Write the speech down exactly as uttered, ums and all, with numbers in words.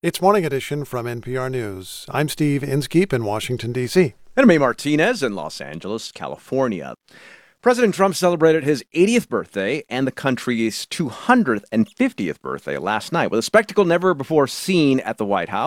It's Morning Edition from N P R News. I'm Steve Inskeep in Washington, D C And I'm May Martinez in Los Angeles, California. President Trump celebrated his eightieth birthday and the country's two hundred fiftieth birthday last night with a spectacle never before seen at the White House.